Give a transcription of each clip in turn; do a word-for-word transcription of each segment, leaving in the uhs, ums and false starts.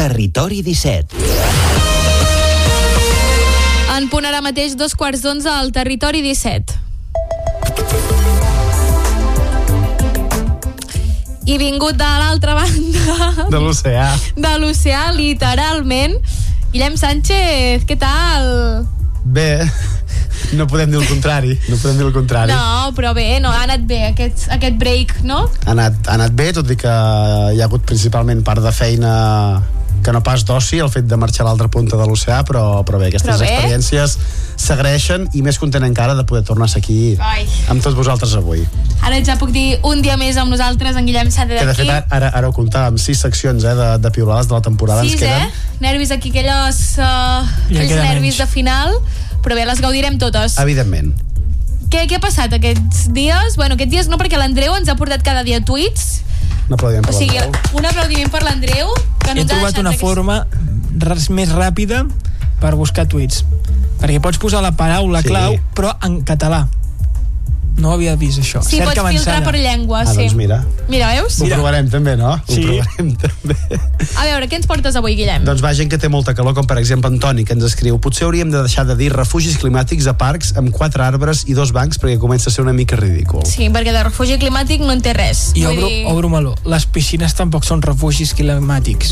Territori disset. En punt ara mateix dos quarts d'onze al Territori disset. I vingut de l'altra banda de l'oceà. De l'oceà, literalment. Guillem Sánchez, què tal? Bé, no podem dir el contrari. No podem dir el contrari. No, però bé, no, ha anat bé aquest, aquest break, no? Ha anat, ha anat bé, tot i que hi ha hagut principalment part de feina que no pas d'oci, el fet de marxar a l'altra punta de l'oceà, però, però bé, aquestes però bé. experiències s'agraeixen i més content encara de poder tornar-se aquí Ai. amb tots vosaltres avui. Ara ja puc dir un dia més amb nosaltres, en Guillem Sánchez d'aquí. Que de fet ara, ara ho comptàvem, sis seccions eh, de, de piulades de la temporada sis, ens queden. eh? Nervis aquí, aquelles, uh, aquells nervis menys. De final, però bé, les gaudirem totes. Evidentment. Què, què ha passat aquests dies? Bueno, aquests dies no, perquè l'Andreu ens ha portat cada dia tuits. Un aplaudiment per o sigui, l'Andreu. Un aplaudiment per l'Andreu. He trobat una forma res més ràpida per buscar tuits. Perquè pots posar la paraula sí. clau, però en català. No havia vist això. Sí, Cerca pots avançada. filtrar per llengua, ah, sí. Doncs mira. Mira, veus? Ho mira. provarem també, no? Sí. Ho provarem també. A veure, què ens portes avui, Guillem? Doncs va, gent que té molta calor, com per exemple Antoni, que ens escriu: potser hauríem de deixar de dir refugis climàtics a parcs amb quatre arbres i dos bancs perquè comença a ser una mica ridícul. Sí, perquè de refugi climàtic no en té res. I obro, dir... obro meló. Les piscines tampoc són refugis climàtics.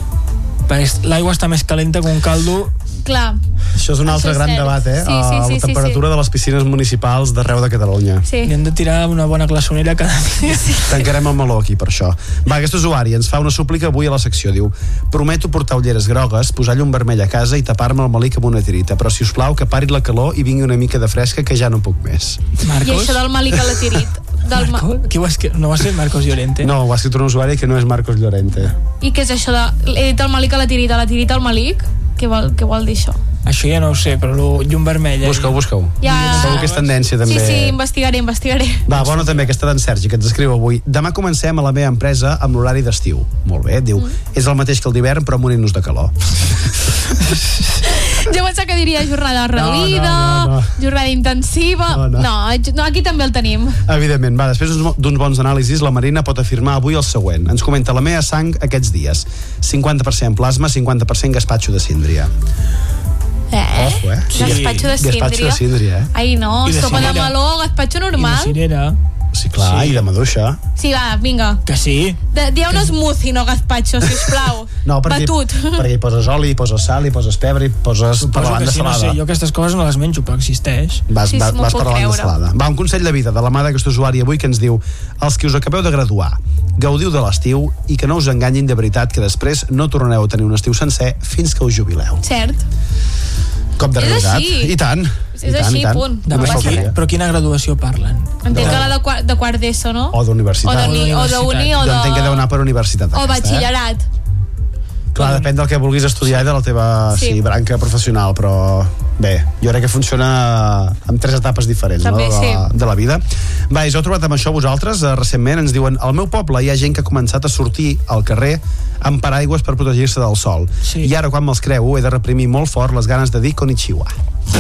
Perquè l'aigua està més calenta que un caldo. Clar. Això és un altre gran cert. debat, eh? Sí, sí, sí, la temperatura sí, sí. de les piscines municipals d'arreu de Catalunya. Sí. I hem de tirar una bona glaçonera cada dia. Sí. Tancarem el meló aquí, per això. Va, aquest usuari ens fa una súplica avui a la secció. Diu: prometo portar ulleres grogues, posar llum vermell a casa i tapar-me el melic amb una tirita, però si us plau que pari la calor i vingui una mica de fresca, que ja no puc més. Marcos? I això del melic a la tirit. Del Marco? Qui ho ha escrit? No va ser Marcos Llorente? No, ho ha escrit un usuari que no és Marcos Llorente. I què és això de... He dit el melic a la tirita, la tirita al melic? Què vol, què vol dir això? Això ja no ho sé, però lo, llum vermell... Eh? Busca-ho, busca-ho. Ja... Segur que és tendència, també. Sí, sí, investigaré, investigaré. Va, bona també, aquesta d'en Sergi, que ens escriu avui. Demà comencem a la meva empresa amb l'horari d'estiu. Molt bé, diu, mm. és el mateix que el d'hivern, però morint-nos de calor. Jo pensava que diria jornada reduïda, no, no, no, no. jornada intensiva... No, no. No, no, aquí també el tenim. Evidentment, va, després d'uns bons anàlisis, la Marina pot afirmar avui el següent. Ens comenta: la meva sang aquests dies, cinquanta per cent plasma, cinquanta per cent gaspatxo de síndria. Eh? Ojo, eh? Sí. Gaspatxo de síndria. Gaspatxo de síndria, eh? Ai, no, de sopa cirera. de meló, gaspatxo normal. I de cirera. Sí, clar, sí. I de maduixa. Sí, va, vinga. Que sí. Dia un smoothie, no gazpacho, sisplau. No, perquè, Batut. perquè hi poses oli, hi poses sal, hi poses pebre, hi poses per davant de sí, salada. No sé, jo aquestes coses no les menjo, però existeix. Vas, sí, vas, vas per davant de salada. Va, un consell de vida de la mà d'aquest usuari avui que ens diu: els que us acabeu de graduar, gaudiu de l'estiu i que no us enganyin de veritat que després no tornareu a tenir un estiu sencer fins que us jubileu. Cert. Cop de realitat. I tant. És I tant, així, i tant. Punt. De no qui, però quina graduació parlen? Entenc que la de, quart, de quart d'ESO, no? O d'universitat. O d'uni, o d'uni, o de... Jo entenc que deu anar per universitat. O aquesta, batxillerat. Eh? Clar, depèn del que vulguis estudiar i de la teva sí. Sí, branca professional, però bé, jo crec que funciona amb tres etapes diferents. També, no? de, la, sí. de la vida. Va, i us heu trobat amb això vosaltres? Eh, recentment ens diuen: al meu poble hi ha gent que ha començat a sortir al carrer amb paraigües per protegir-se del sol. Sí. I ara, quan me'ls creu, he de reprimir molt fort les ganes de dir konnichiwa.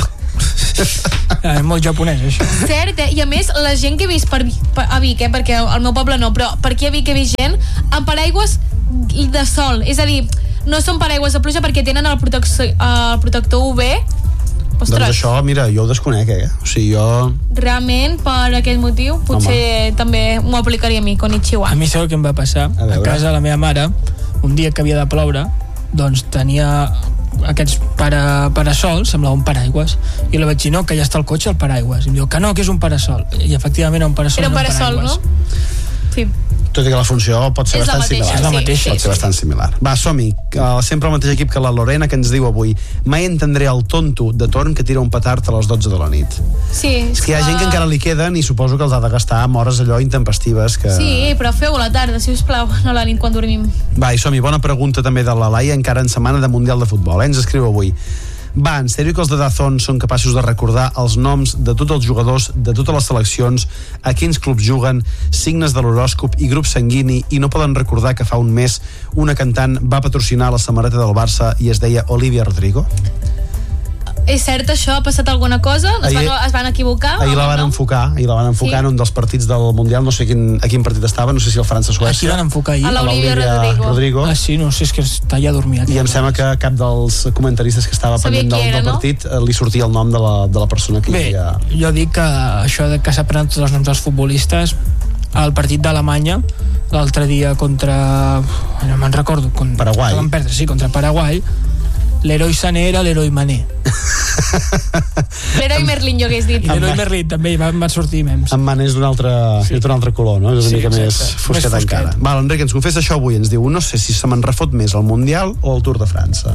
Ah, és molt japonès, això. Cert, eh? I a més, la gent que he vist per, per, a Vic, eh? perquè al meu poble no, però per aquí a Vic he vist gent amb paraigües de sol. És a dir, no són paraigües de pluja perquè tenen el protector, el protector U V. Ostres. Doncs això, mira, jo ho desconec, eh? O sigui, jo... Realment, per aquest motiu, potser Home. també m'ho aplicaria a mi, konnichiwa. A mi sabeu què em va passar? A, a casa la meva mare, un dia que havia de ploure, doncs tenia aquests para, parasols, semblava un paraigües, i la vaig dir: no, que ja està el cotxe, el paraigües. I em diu que no, que és un parasol. I efectivament era un parasol. Era un no parasol, un no? Sí. Tot i que la funció pot ser és bastant mateixa, similar. És la mateixa. Sí, pot ser bastant similar. Va, som-hi. Uh, sempre el mateix equip que la Lorena, que ens diu avui: mai entendré el tonto de torn que tira un petard a les dotze de la nit. Sí. És que hi ha gent que encara li queden i suposo que els ha de gastar amb hores allò intempestives que... Sí, però feu-ho a la tarda, si us plau, no a la nit quan dormim. Va, i som-hi. Bona pregunta també de la Laia, encara en setmana de Mundial de Futbol. Eh? Ens escriu avui: va, en sèrio que els de Dazón són capaços de recordar els noms de tots els jugadors de totes les seleccions, a quins clubs juguen, signes de l'horòscop i grup sanguini, i no poden recordar que fa un mes una cantant va patrocinar la samarreta del Barça i es deia Olivia Rodrigo? És cert això? Ha passat alguna cosa? Es, ahir, van, es van equivocar? Ahir la van enfocar, ahir la van enfocar sí. en un dels partits del Mundial, no sé quin, a quin partit estava, no sé si el França-Suècia. Aquí van enfocar ahir? A l'Olivia Rodrigo. Rodrigo. Ah, sí, no sé, és que està ja dormit. I em sembla que cap dels comentaristes que estava pendent del, del partit no? li sortia el nom de la, de la persona que Bé, hi havia... jo dic que això de que s'aprenen tots els noms dels futbolistes, al partit d'Alemanya, l'altre dia contra... no me'n recordo. Con, Paraguai. Que van perdre, sí, contra Paraguai. L'heroi Sané era l'heroi Mané. L'heroi Merlin, jo hagués dit. L'heroi Merlin també, van, van sortir memes. En Mané és d'un altre, sí. d'un altre color, no? És una sí, mica exacte. més fosquet, més encara. Val, Enric, ens confessa això avui, ens diu, no sé si se me'n refot més el Mundial o el Tour de França.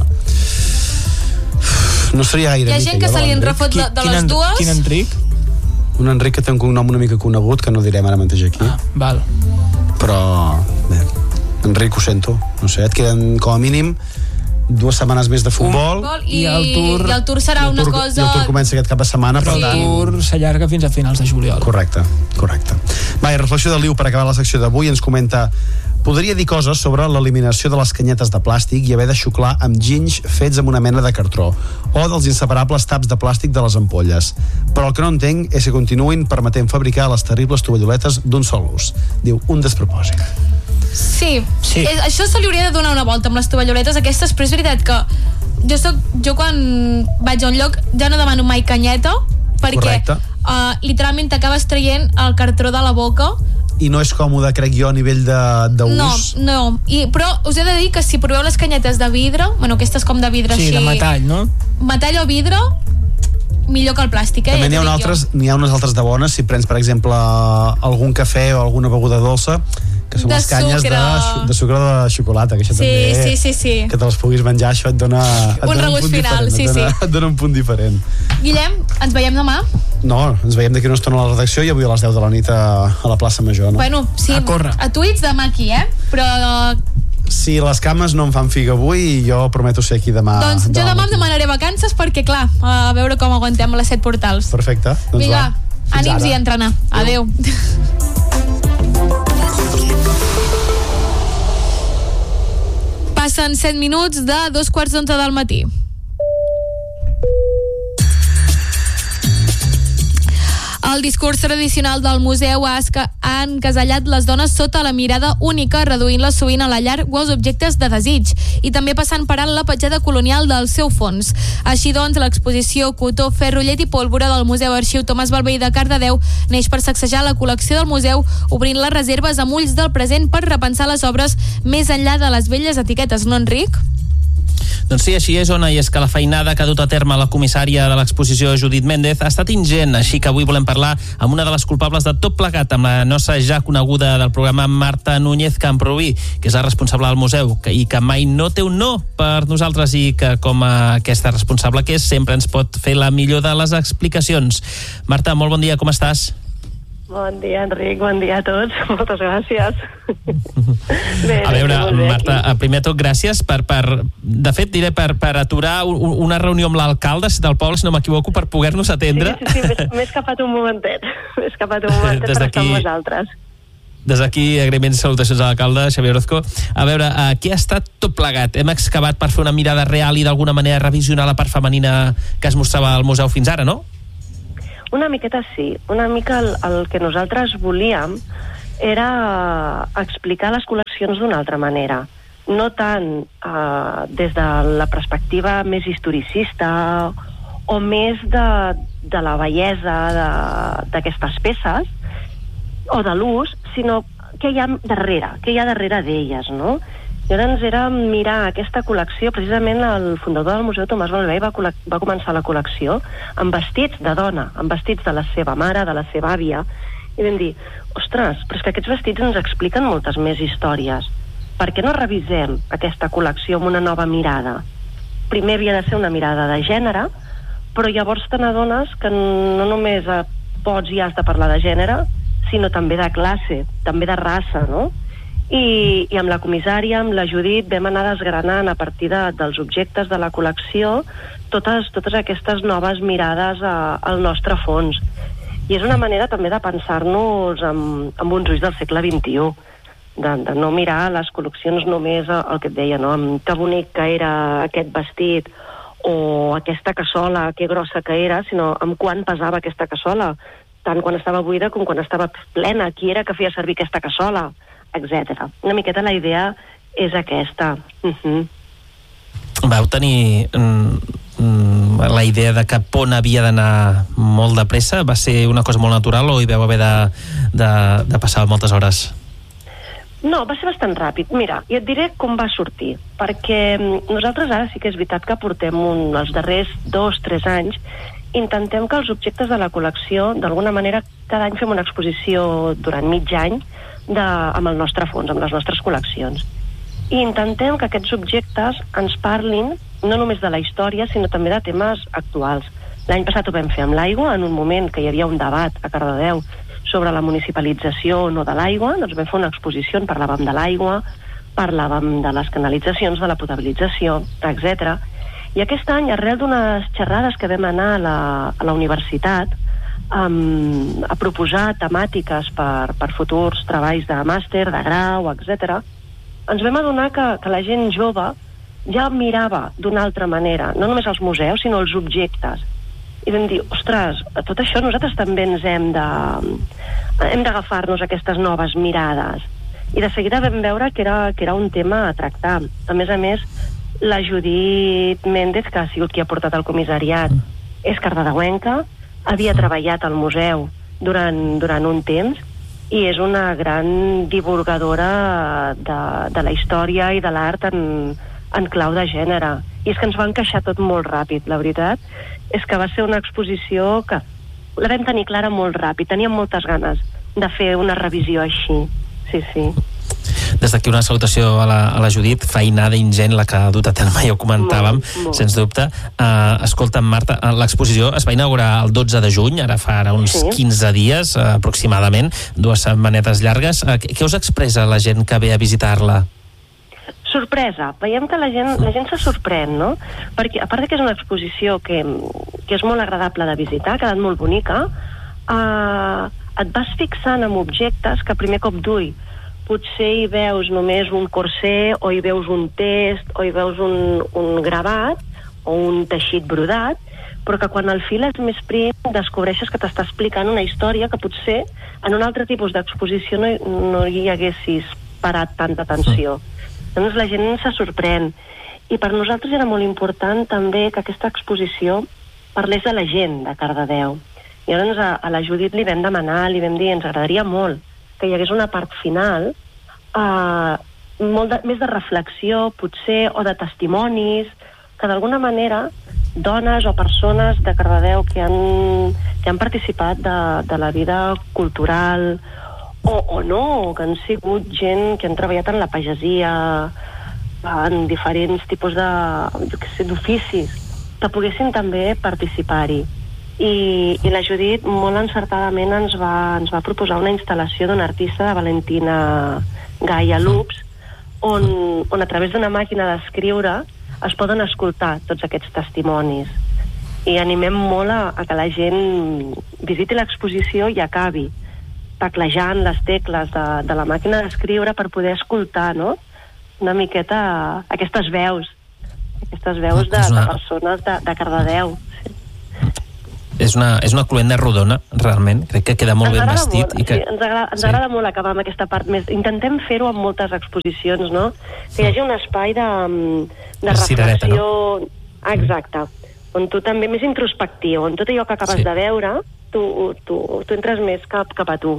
No seria gaire. Hi ha gent que se li en refot de, de les dues. Quin Enric? Un Enric que té un cognom una mica conegut, que no direm ara mateix aquí. Ah, val. Però, bé, Enric, ho sento, no sé, et queden com a mínim dues setmanes més de futbol i, i, el, tour, i el Tour serà el tour, una cosa... I el Tour comença aquest cap de setmana, però per tant... el Tour s'allarga fins a finals de juliol. Correcte, correcte. Va, i reflexió del Liu per acabar la secció d'avui ens comenta: podria dir coses sobre l'eliminació de les canyetes de plàstic i haver de xuclar amb ginys fets amb una mena de cartró, o dels inseparables taps de plàstic de les ampolles. Però el que no entenc és que continuïn permetent fabricar les terribles tovalloletes d'un sol ús. Diu, un despropòsit. Sí, sí. És, això se li hauria de donar una volta amb les tovalloletes aquestes, però és veritat que jo, soc, jo quan vaig a un lloc ja no demano mai canyeta, perquè uh, literalment t'acabes traient el cartró de la boca i no és còmode, crec jo, a nivell d'ús. No, no. I, però us he de dir que si proveu les canyetes de vidre, bueno, aquestes com de vidre sí, així... Sí, de metall, no? Metall o vidre, millor que el plàstic, eh? També n'hi ha, altres, n'hi ha unes altres de bones, si prens, per exemple, algun cafè o alguna beguda dolça, que són de les canyes sucre. De, de sucre de xocolata, que això sí, també... Sí, sí, sí. Que te les puguis menjar, això et dona... Et un regust final, sí, et dona, sí. Et dona un punt diferent. Guillem, ens veiem demà? No, ens veiem d'aquí una estona a la redacció i avui a les deu de la nit a, a la plaça Major, no? Bueno, sí, a córrer. A tu ets demà aquí, eh? Però... Si les cames no em fan figa avui, jo prometo ser aquí demà. Doncs jo demà em demanaré vacances perquè, clar, a veure com aguantem les set portals. Perfecte. Doncs vinga, va. Ànims ara. I entrenar. Adéu. Passen set minuts de dos quarts d'onze del matí. El discurs tradicional del museu ha encasellat les dones sota la mirada única, reduint-les sovint a la llar o als objectes de desig, i també passant per alt la petjada colonial del seu fons. Així doncs, l'exposició Cotó, Ferro, Llet i Pólvora del Museu Arxiu Tomàs Balvei de Cardedeu neix per sacsejar la col·lecció del museu, obrint les reserves amb ulls del present per repensar les obres més enllà de les velles etiquetes, no, Enric? Doncs sí, així és, Ona, i és que la feinada que ha dut a terme la comissària de l'exposició Judit Méndez ha estat ingent, així que avui volem parlar amb una de les culpables de tot plegat, amb la nostra ja coneguda del programa Marta Núñez Camproví, que és la responsable del museu i que mai no té un no per nosaltres i que com a aquesta responsable que és sempre ens pot fer la millor de les explicacions. Marta, molt bon dia, com estàs? Bon dia, Enric, bon dia a tots. Moltes gràcies. Bé, a veure, Marta, aquí. Primer de tot, gràcies per, per de fet, diré, per, per aturar una reunió amb l'alcalde del poble, si no m'equivoco, per poder-nos atendre. Sí, sí, sí, m'he escapat un momentet. M'he escapat un momentet per estar amb vosaltres. Des d'aquí, agraïments i salutacions a l'alcalde, Xavier Orozco. A veure, uh, què ha estat tot plegat? Hem excavat per fer una mirada real i d'alguna manera revisionar la part femenina que es mostrava al museu fins ara, no? Una miqueta sí. Una mica el, el que nosaltres volíem era explicar les col·leccions d'una altra manera. No tant eh, des de la perspectiva més historicista o més de, de la bellesa d'aquestes peces o de l'ús, sinó què hi ha darrere, què hi ha darrere d'elles, no? Llavors era mirar aquesta col·lecció. Precisament el fundador del museu, Tomàs Balvei, va, va començar la col·lecció amb vestits de dona, amb vestits de la seva mare, de la seva àvia, i vam dir, ostres, però és que aquests vestits ens expliquen moltes més històries. Per què no revisem aquesta col·lecció amb una nova mirada? Primer havia de ser una mirada de gènere, però llavors te n'adones que no només pots i has de parlar de gènere, sinó també de classe, també de raça, no? I, i amb la comissària, amb la Judit, vam anar desgranant a partir de, dels objectes de la col·lecció totes, totes aquestes noves mirades a, al nostre fons. I és una manera també de pensar-nos amb, amb uns ulls del segle vint-i-u, de, de no mirar les col·leccions només el que et deia, no? Amb que bonic que era aquest vestit, o aquesta cassola, que grossa que era, sinó amb quant pesava aquesta cassola, tant quan estava buida com quan estava plena, qui era que feia servir aquesta cassola, etcètera. Una miqueta la idea és aquesta. Uh-huh. Vau tenir mm, la idea de que Pont havia d'anar molt de pressa? Va ser una cosa molt natural o hi vau haver de, de, de passar moltes hores? No, va ser bastant ràpid. Mira, i et diré com va sortir, perquè nosaltres ara sí que és veritat que portem un, els darrers dos, tres anys, intentem que els objectes de la col·lecció, d'alguna manera, cada any fem una exposició durant mig any de, amb el nostre fons, amb les nostres col·leccions. I intentem que aquests objectes ens parlin no només de la història, sinó també de temes actuals. L'any passat ho vam fer amb l'aigua, en un moment que hi havia un debat a Cardedeu sobre la municipalització o no de l'aigua, doncs vam fer una exposició on parlàvem de l'aigua, parlàvem de les canalitzacions, de la potabilització, etcètera. I aquest any, arrel d'unes xerrades que vam anar a la, a la universitat um, a proposar temàtiques per, per futurs treballs de màster, de grau, etcètera, ens vam adonar que, que la gent jove ja mirava d'una altra manera, no només els museus, sinó els objectes. I vam dir, ostres, a tot això nosaltres també ens hem de hem d'agafar-nos aquestes noves mirades. I de seguida vam veure que era, que era un tema a tractar. A més a més, la Judit Méndez, que ha sigut qui ha portat el comissariat, és cardedeuenca, havia treballat al museu durant, durant un temps, i és una gran divulgadora de, de la història i de l'art en, en clau de gènere. I és que ens va encaixar tot molt ràpid, la veritat. És que va ser una exposició que la vam tenir clara molt ràpid. Teníem moltes ganes de fer una revisió així. Sí, sí. Des d'aquí una salutació a la, a la Judit, feinada ingent la que ha dut a terme, ja ho comentàvem, molt, molt. Sens dubte. Uh, escolta, Marta, l'exposició es va inaugurar el dotze de juny, ara fa ara uns sí. quinze dies uh, aproximadament, dues setmanetes llargues. Uh, què us expressa la gent que ve a visitar-la? Sorpresa. Veiem que la gent, la gent se sorprèn, no? Perquè, a part que és una exposició que, que és molt agradable de visitar, ha quedat molt bonica, uh, et vas fixant en objectes que a primer cop d'ull potser hi veus només un corser, o hi veus un test, o hi veus un, un gravat, o un teixit brodat, però que quan el fil és més prim descobreixes que t'està explicant una història que potser en un altre tipus d'exposició no, no hi haguessis parat tanta atenció. Doncs la gent se sorprèn. I per nosaltres era molt important també que aquesta exposició parlés de la gent de Cardedeu. I llavors a, a la Judit li vam demanar, li vam dir, ens agradaria molt que hi hagués una part final eh, molt de, més de reflexió, potser, o de testimonis, que d'alguna manera dones o persones de Cardedeu que han, que han participat de, de la vida cultural o, o no, o que han sigut gent que han treballat en la pagesia, en diferents tipus de, jo què sé, d'oficis, que poguessin també participar-hi. I, i la Judit molt encertadament ens va, ens va proposar una instal·lació d'una artista, de Valentina Gaia Lux, on, on a través d'una màquina d'escriure es poden escoltar tots aquests testimonis. I animem molt a, a que la gent visiti l'exposició i acabi teclejant les tecles de, de la màquina d'escriure per poder escoltar, no?, una miqueta aquestes veus, aquestes veus de, de persones de, de Cardedeu. És una, és una cluenda rodona, realment. Crec que queda molt ben vestit. Molt, i que... sí, ens agrada, ens sí. agrada molt acabar amb aquesta part més. Intentem fer-ho amb moltes exposicions, no? Que hi hagi un espai de, de reflexió... Cirereta, no? Exacte. On tu també, més introspectiu, on tot allò que acabes sí. de veure, tu, tu, tu entres més cap, cap a tu.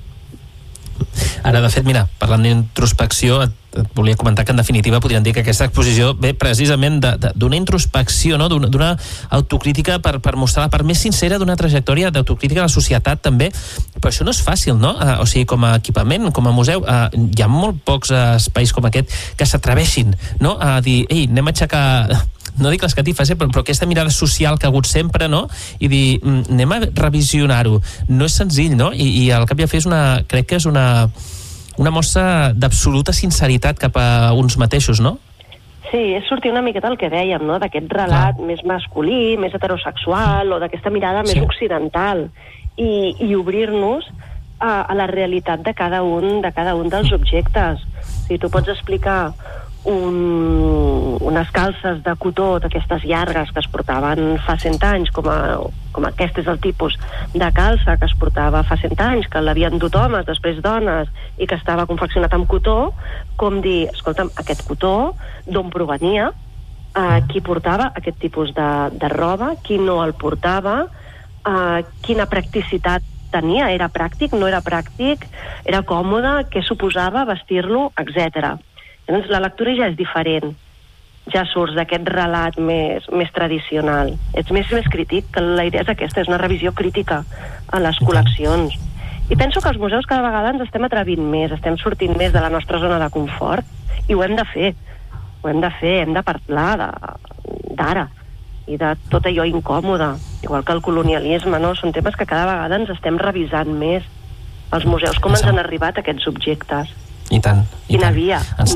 Ara, de fet, mira, parlant d'introspecció, et, et volia comentar que en definitiva podríem dir que aquesta exposició ve precisament d'una introspecció, no?, d'una autocrítica per, per mostrar la part més sincera d'una trajectòria d'autocrítica a la societat també, però això no és fàcil, no? Uh, o sigui, com a equipament, com a museu, uh, hi ha molt pocs uh, espais com aquest que s'atreveixin, no?, a dir, ei, anem a aixecar... no dic les catifes, eh, però, però aquesta mirada social que ha hagut sempre, no?, i dir, anem a revisionar-ho. No és senzill, no?, i, i al cap i a la fi és una, crec que és una, una mostra d'absoluta sinceritat cap a uns mateixos, no? Sí, és sortir una miqueta el que dèiem, no?, d'aquest relat Clar. més masculí, més heterosexual, o d'aquesta mirada sí. més occidental, i, i obrir-nos a, a la realitat de cada un, de cada un dels objectes. O sigui, tu pots explicar un, unes calces de cotó d'aquestes llargues que es portaven fa cent anys, com, a, com aquest és el tipus de calça que es portava fa cent anys, que l'havien dut homes, després dones, i que estava confeccionat amb cotó, com dir, escolta'm, aquest cotó, d'on provenia, eh, qui portava aquest tipus de, de roba, qui no el portava, eh, quina practicitat tenia, era pràctic, no era pràctic, era còmode, què suposava vestir-lo, etcètera. Llavors, la lectura ja és diferent. Ja surts d'aquest relat més, més tradicional. Ets més, més crític, que la idea és aquesta, és una revisió crítica a les col·leccions. I penso que els museus cada vegada ens estem atrevint més, estem sortint més de la nostra zona de confort, i ho hem de fer. Ho hem de fer, hem de parlar d'ara, i de tot allò incòmode, igual que el colonialisme, no? Són temes que cada vegada ens estem revisant més. Els museus, com ens han arribat aquests objectes? I tant. I Quina tant. via? Ens,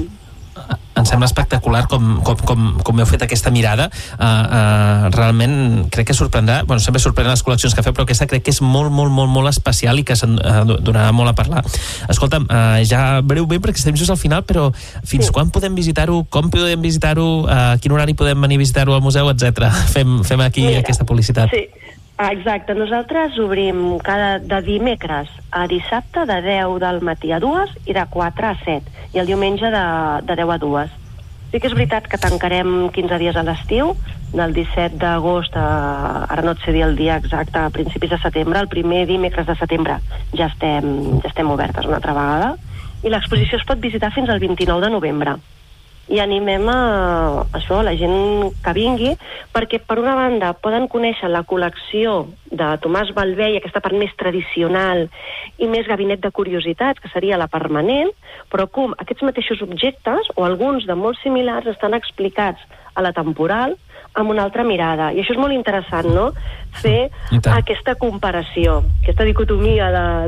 em sembla espectacular com, com, com, com heu fet aquesta mirada. Uh, uh, realment crec que sorprendrà, bueno, sempre sorprenen les col·leccions que feu, però aquesta crec que és molt, molt, molt, molt especial i que se'n uh, donarà molt a parlar. Escolta'm, uh, ja breument, perquè estem just al final, però fins sí. quan podem visitar-ho, com podem visitar-ho, a uh, quin horari podem venir a visitar-ho al museu, etcètera. Fem, fem aquí Mira, aquesta publicitat. Sí. Ah, exacte, nosaltres obrim cada, de dimecres a dissabte de deu del matí a dues i de quatre a set, i el diumenge de, de deu a dues. Sí que és veritat que tancarem quinze dies a l'estiu, del disset d'agost a, ara no et sé dir el dia exacte, a principis de setembre, el primer dimecres de setembre ja estem, ja estem obertes una altra vegada, i l'exposició es pot visitar fins al vint-i-nou de novembre. I animem a, a això, a la gent que vingui, perquè per una banda poden conèixer la col·lecció de Tomàs Ballbé i aquesta part més tradicional i més gabinet de curiositats, que seria la permanent, però com aquests mateixos objectes, o alguns de molt similars, estan explicats a la temporal amb una altra mirada. I això és molt interessant, no? Fer aquesta comparació, aquesta dicotomia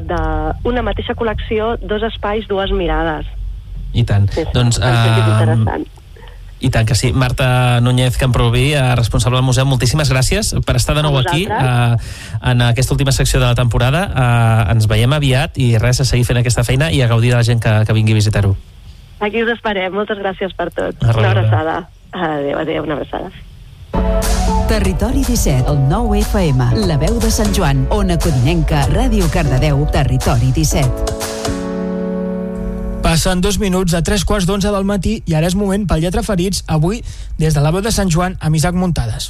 d'una mateixa col·lecció, dos espais, dues mirades. I tant. Sí, sí. Doncs, uh, i tant que sí. Marta Núñez Camprubí, responsable del museu, moltíssimes gràcies per estar de nou aquí uh, en aquesta última secció de la temporada. Uh, ens veiem aviat i res, a seguir fent aquesta feina i a gaudir de la gent que, que vingui a visitar-ho. Aquí us esperem. Moltes gràcies per tot. Una abraçada. Adéu, adéu, una abraçada. Territori disset, el nou F M, la veu de Sant Joan, Ona Codinenca, Ràdio Cardedeu, Territori disset. Passen dos minuts a tres quarts d'onze del matí i ara és moment pel Lletra Ferits, avui des de la veu de Sant Joan amb Isaac Muntades.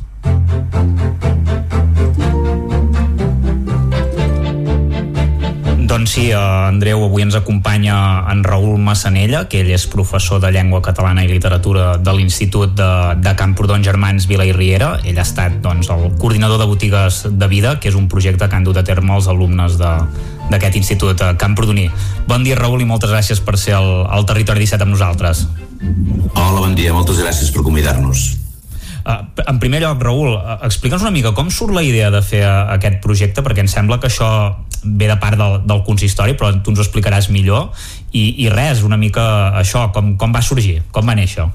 Doncs sí, Andreu, avui ens acompanya en Raül Massanella, que ell és professor de Llengua Catalana i Literatura de l'Institut de, de Camprodon Germans Vila i Riera. Ell ha estat doncs, el coordinador de botigues de vida, que és un projecte que han dut a terme els alumnes de, d'aquest institut a Camprodoní. Bon dia, Raül, i moltes gràcies per ser al, al Territori disset amb nosaltres. Hola, bon dia, moltes gràcies per convidar-nos. Uh, en primer lloc, Raül, uh, explica'ns una mica com surt la idea de fer uh, aquest projecte, perquè em sembla que això ve de part del, del consistori, però tu ens ho explicaràs millor, i, i res, una mica això, com, com va sorgir, com va néixer?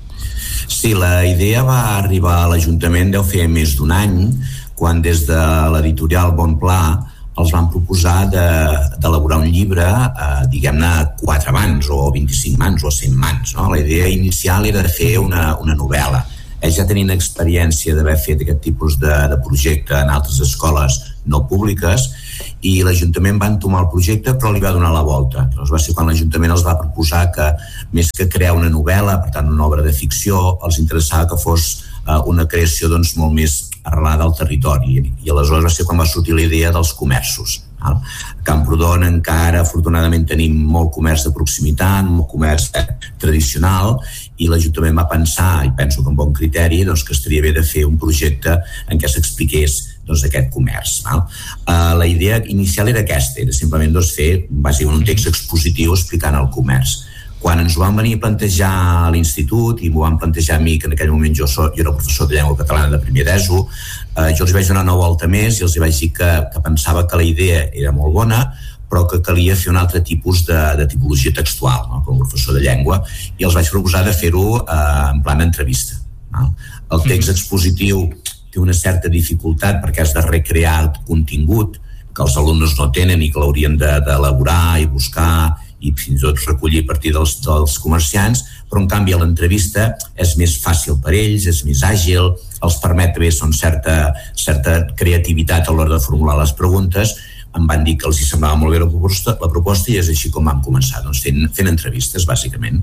Sí, la idea va arribar a l'Ajuntament, deu fer més d'un any, quan des de l'editorial Bon Pla els van proposar d'elaborar de, un llibre, eh, diguem-ne, quatre mans, o vint-i-cinc mans, o cent mans, no? La idea inicial era de fer una, una novel·la. Ells ja tenien experiència d'haver fet aquest tipus de, de projecte en altres escoles no públiques, i l'Ajuntament va entomar el projecte però li va donar la volta. Llavors va ser quan l'Ajuntament els va proposar que, més que crear una novel·la, per tant una obra de ficció, els interessava que fos eh, una creació doncs, molt més arrelada al territori, i aleshores va ser quan va sortir la idea dels comerços. A Camprodon encara afortunadament tenim molt comerç de proximitat, molt comerç tradicional, i l'Ajuntament va pensar, i penso que amb bon criteri, doncs, que estaria bé de fer un projecte en què s'expliqués doncs, aquest comerç. Val? Uh, la idea inicial era aquesta, era simplement doncs, fer bàsicament un text expositiu explicant el comerç. Quan ens ho van venir a plantejar a l'institut i m'ho van plantejar a mi, que en aquell moment jo, so, jo era professor de llengua catalana de primer d'ESO, eh, jo els vaig donar una volta més i els vaig dir que, que pensava que la idea era molt bona, però que calia fer un altre tipus de, de tipologia textual, no? Com a professor de llengua, i els vaig proposar de fer-ho eh, en plan d'entrevista. No? El text expositiu té una certa dificultat perquè has de recrear el contingut que els alumnes no tenen i que l'haurien d'elaborar i buscar i fins i tot recollir a partir dels, dels comerciants, però en canvi l'entrevista és més fàcil per ells, és més àgil, els permet també són certa, certa creativitat a l'hora de formular les preguntes. Em van dir que els hi semblava molt bé la proposta, la proposta i és així com vam començar, doncs fent, fent entrevistes, bàsicament.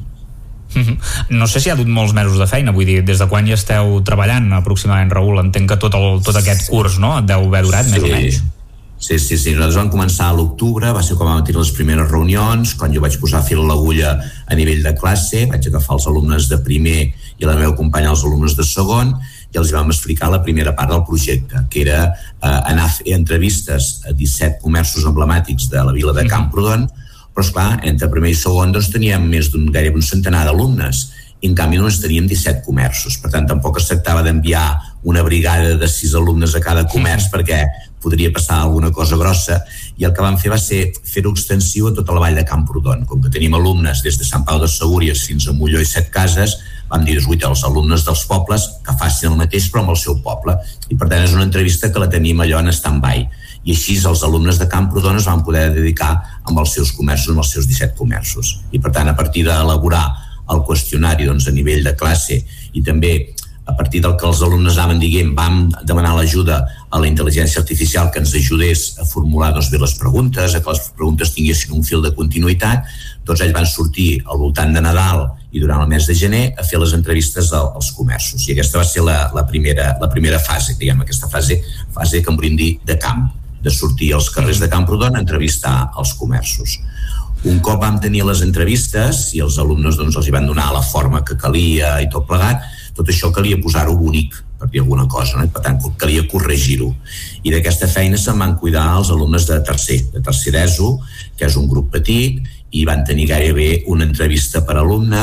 Mm-hmm. No sé si hi ha dut molts mesos de feina, vull dir, des de quan hi esteu treballant aproximadament, Raül? Entenc que tot, el, tot aquest curs, no?, et deu haver durat, sí, més o menys. Sí, sí, sí, nosaltres vam començar a l'octubre, va ser quan vam tenir les primeres reunions, quan jo vaig posar fil a l'agulla a nivell de classe, vaig agafar els alumnes de primer i la meva companya els alumnes de segon, i els vam explicar la primera part del projecte, que era eh, anar a fer entrevistes a disset comerços emblemàtics de la vila de Camprodon, però esclar, entre primer i segon doncs teníem més d'un gairebé un centenar d'alumnes, i en canvi només teníem disset comerços, per tant tampoc es tractava d'enviar una brigada de sis alumnes a cada comerç perquè podria passar alguna cosa grossa, i el que vam fer va ser fer-ho extensiu a tota la vall de Camprodon. Com que tenim alumnes des de Sant Pau de Segúries fins a Molló i Setcases, vam dir als alumnes dels pobles que facin el mateix però amb el seu poble, i per tant és una entrevista que la tenim allò en stand-by, i així els alumnes de Camprodon es van poder dedicar amb els seus comerços, amb els seus disset comerços, i per tant a partir d'elaborar el qüestionari doncs, a nivell de classe i també a partir del que els alumnes anaven dient, vam demanar l'ajuda a la intel·ligència artificial que ens ajudés a formular doncs, bé les preguntes, a que les preguntes tinguessin un fil de continuïtat. Tots ells van sortir al voltant de Nadal i durant el mes de gener a fer les entrevistes als comerços, i aquesta va ser la, la, primera, la primera fase, diguem, aquesta fase, fase que en podríem dir de camp, de sortir als carrers de Camprodon a entrevistar els comerços. Un cop vam tenir les entrevistes i els alumnes doncs, els hi van donar la forma que calia i tot plegat, tot això calia posar-ho bonic, per dir alguna cosa, no? I per tant calia corregir-ho. I d'aquesta feina se'n van cuidar els alumnes de tercer, de tercer d'ESO, que és un grup petit, i van tenir gairebé una entrevista per alumne,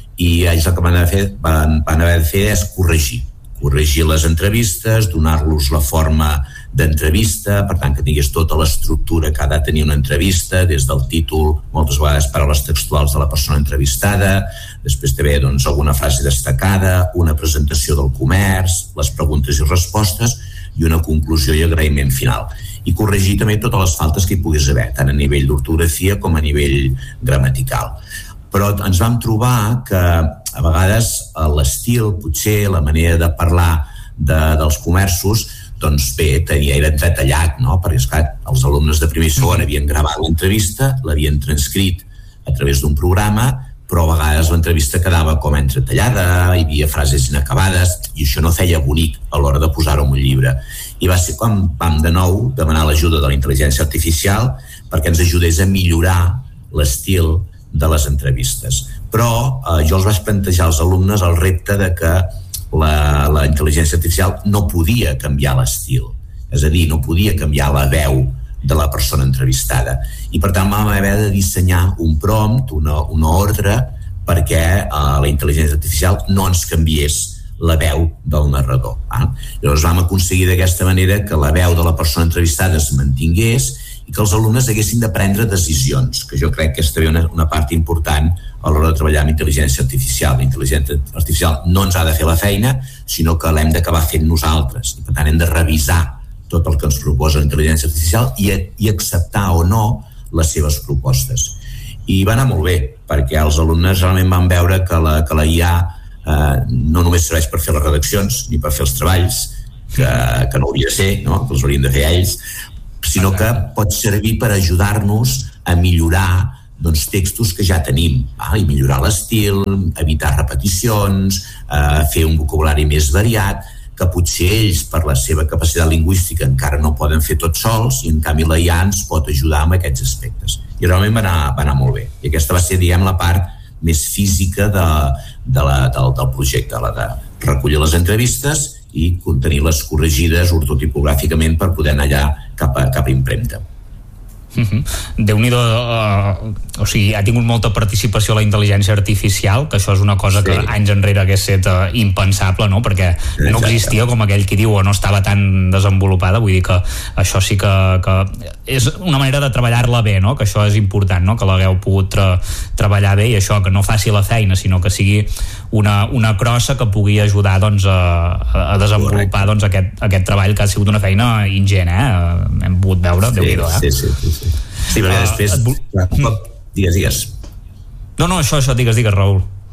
i ells el que van haver de fer, van, van haver de fer és corregir. Corregir les entrevistes, donar-los la forma d'entrevista, per tant que tingués tota l'estructura que ha de tenir una entrevista, des del títol, moltes vegades paraules textuals de la persona entrevistada, després també doncs, alguna frase destacada, una presentació del comerç, les preguntes i respostes i una conclusió i agraïment final. I corregir també totes les faltes que hi pogués haver, tant a nivell d'ortografia com a nivell gramatical. Però ens vam trobar que a vegades l'estil, potser la manera de parlar de, dels comerços, doncs bé, tenia, era entretallat, no? Perquè esclar, els alumnes de primer i segon havien gravat l'entrevista, l'havien transcrit a través d'un programa, però a vegades l'entrevista quedava com entretallada, hi havia frases inacabades, i això no feia bonic a l'hora de posar-ho en un llibre. I va ser quan vam de nou demanar l'ajuda de la intel·ligència artificial perquè ens ajudés a millorar l'estil de les entrevistes. Però eh, jo els vaig plantejar als alumnes el repte de que la, la intel·ligència artificial no podia canviar l'estil, és a dir, no podia canviar la veu de la persona entrevistada, i per tant vam haver de dissenyar un prompt, una, una ordre perquè eh, la intel·ligència artificial no ens canviés la veu del narrador. Eh? Llavors vam aconseguir d'aquesta manera que la veu de la persona entrevistada es mantingués i que els alumnes haguessin de prendre decisions, que jo crec que és també una, una part important a l'hora de treballar amb intel·ligència artificial. La intel·ligència artificial no ens ha de fer la feina, sinó que l'hem d'acabar fent nosaltres, i per tant hem de revisar tot el que ens proposa la intel·ligència artificial i, i acceptar o no les seves propostes. I va anar molt bé, perquè els alumnes realment van veure que la, que la I A eh, no només serveix per fer les redaccions ni per fer els treballs, que, que no hauria de ser, no? Que els haurien de fer ells, sinó que pot servir per ajudar-nos a millorar doncs, textos que ja tenim, val? I millorar l'estil, evitar repeticions, eh, fer un vocabulari més variat, que potser ells, per la seva capacitat lingüística, encara no poden fer tot sols, i en canvi la I A ens pot ajudar amb aquests aspectes. I realment va anar, va anar molt bé. I aquesta va ser, diguem, la part més física de, de la, del, del projecte, la de recollir les entrevistes i contenir-les corregides ortotipogràficament per poder anar allà cap a, cap a impremta. Uh-huh. Déu-n'hi-do, uh, o sigui, ha tingut molta participació la intel·ligència artificial, que això és una cosa sí. que anys enrere hagués estat uh, impensable, no? Perquè Exacte. no existia, com aquell qui diu, o no estava tan desenvolupada. Vull dir que això sí que, que és una manera de treballar-la bé, no? Que això és important, no? Que l'hagueu pogut tra treballar bé, i això, que no faci la feina, sinó que sigui una, una crossa que pugui ajudar doncs, a, a desenvolupar doncs, aquest, aquest treball, que ha sigut una feina ingent, eh? Hem pogut veure, sí, Déu-n'hi-do, eh? Sí, sí, sí, sí. Sí, perquè uh, després... Vol... Digues, digues. No, no, això, això, digues, digues, Raül.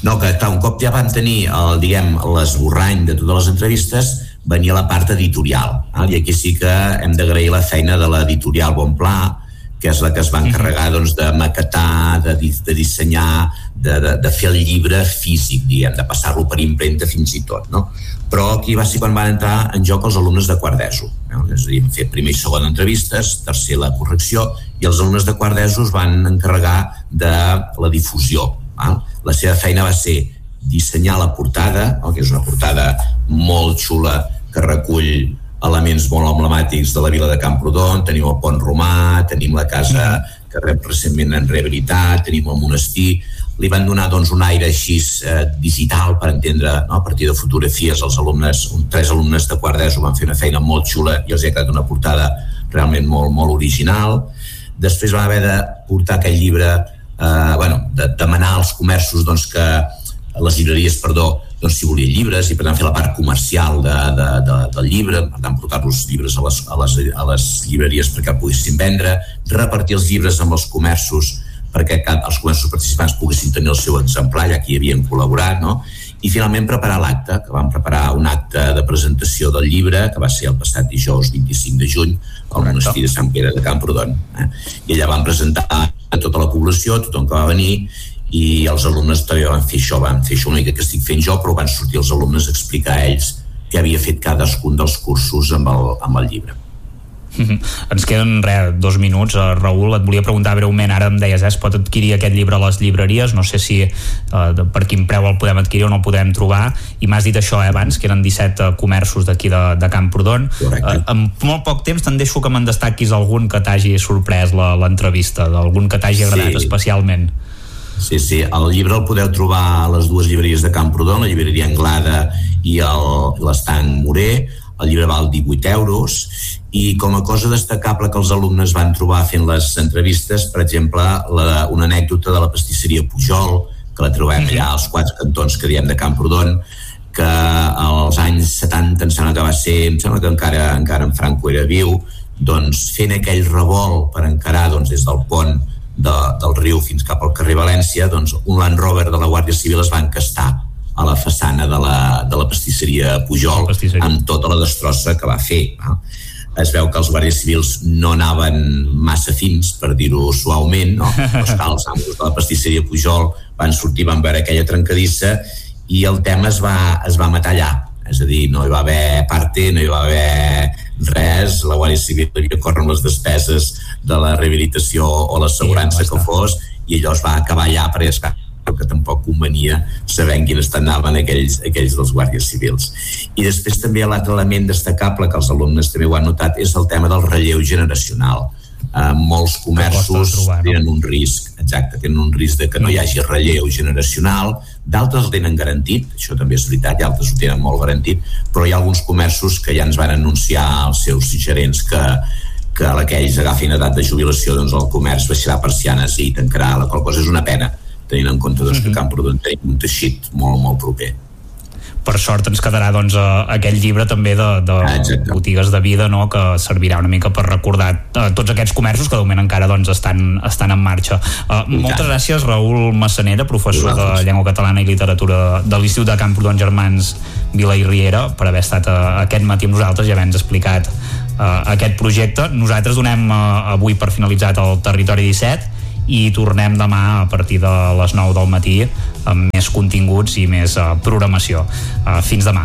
No, que clar, un cop ja vam tenir el, diguem, l'esborrany de totes les entrevistes, venia la part editorial. Eh? I aquí sí que hem d'agrair la feina de l'editorial Bonpla, que és la que es va encarregar doncs, de maquetar, de, de dissenyar, de, de, de fer el llibre físic, diguem, de passar-lo per impremta fins i tot, no? Però aquí va ser quan van entrar en joc els alumnes de quart d'ESO, no? És a dir, hem fet primer i segon entrevistes, tercer la correcció, i els alumnes de quart d'ESO es van encarregar de la difusió. Val? La seva feina va ser dissenyar la portada, no? Que és una portada molt xula que recull elements molt emblemàtics de la vila de Camprodon. Tenim el pont romà, tenim la casa que rep recentment en rehabilitat, tenim el monestir. Li van donar doncs, un aire així eh, digital per entendre, no? A partir de fotografies els alumnes, un, tres alumnes de quart d'ESO van fer una feina molt xula i els ha quedat una portada realment molt, molt original. Després van haver de portar aquell llibre, eh, bueno, de demanar als comerços doncs, que les llibreries, perdó, doncs si volien llibres i per tant fer la part comercial de, de, de, del llibre, per tant portar-los llibres a les, a, les, a les llibreries perquè poguessin vendre, repartir els llibres amb els comerços perquè els comerços participants poguessin tenir el seu exemplar, ja que hi havien col·laborat, no? I finalment preparar l'acte, que vam preparar un acte de presentació del llibre, que va ser el passat dijous vint-i-cinc de juny al monestir de Sant Pere de Camprodon. Eh? I allà vam presentar a tota la població, tothom que va venir, i els alumnes també van fer això, van fer això una mica que estic fent jo, però van sortir els alumnes a explicar a ells què havia fet cadascun dels cursos amb el, amb el llibre. Mm-hmm. Ens queden res, dos minuts. uh, Raül, et volia preguntar breument, ara em deies, eh, es pot adquirir aquest llibre a les llibreries, no sé si uh, per quin preu el podem adquirir o no el podem trobar, i m'has dit això eh, abans, que eren disset uh, comerços d'aquí de, de Camprodon. uh, en molt poc temps te'n deixo que me'n destaquis algun que t'hagi sorprès l'entrevista, d'algun que t'hagi agradat sí. especialment. Sí, sí, el llibre el podeu trobar a les dues llibreries de Camprodon, la llibreria Anglada i l'Estanc Moré. El llibre val divuit euros i com a cosa destacable que els alumnes van trobar fent les entrevistes, per exemple, la, una anècdota de la pastisseria Pujol, que la trobem allà als quatre cantons que diem de Camprodon, que als anys setanta, em sembla que va ser, em sembla que encara, encara en Franco era viu, doncs fent aquell revolt per encarar doncs, des del pont De, del riu fins cap al carrer València, doncs un Land Rover de la Guàrdia Civil es va encastar a la façana de la, de la pastisseria Pujol, pastisseria. Amb tota la destrossa que va fer. No? Es veu que els guàrdies civils no anaven massa fins, per dir-ho suaument, no? Els, els amos de la pastisseria Pujol van sortir, van veure aquella trencadissa i el tema es va, es va matar allà. És a dir, no hi va haver parte, no hi va haver res, la Guàrdia Civil havia córrer amb les despeses de la rehabilitació o l'assegurança sí, que fos, i allò es va acabar allà perquè es va que tampoc convenia saber en quin estat anaven aquells, aquells dels guàrdies civils. I després també l'altre element destacable que els alumnes també ho han notat és el tema del relleu generacional. Uh, molts comerços trobar, no? tenen un risc, exacte, tenen un risc de que no hi hagi relleu generacional, d'altres el tenen garantit, això també és veritat, i altres ho tenen molt garantit, però hi ha alguns comerços que ja ens van anunciar als seus gerents que, que a la que ells agafin edat de jubilació, doncs el comerç baixarà persianes i tancarà, la qual cosa és una pena, tenint en compte doncs, que a Camprodon tenim un teixit molt, molt proper. Per sort ens quedarà doncs, aquell llibre també de, de ah, botigues de vida, no?, que servirà una mica per recordar uh, tots aquests comerços que de moment encara doncs, estan, estan en marxa. Uh, moltes gràcies, Raül Massanella, professor de Llengua Catalana i Literatura de l'Institut de Camprodon Germans Vila i Riera, per haver estat uh, aquest matí amb nosaltres i haver-nos explicat uh, aquest projecte. Nosaltres donem uh, avui per finalitzat el Territori disset i tornem demà a partir de les nou del matí amb més continguts i més uh, programació. Uh, fins demà.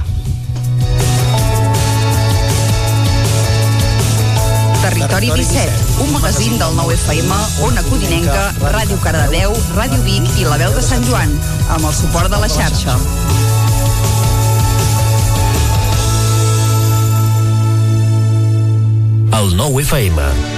Territori disset, un magazín del nou F M, Ona Codinenca, Ràdio Cardedeu, Ràdio Vic i La Veu de Sant Joan, amb el suport de la xarxa. El nou F M.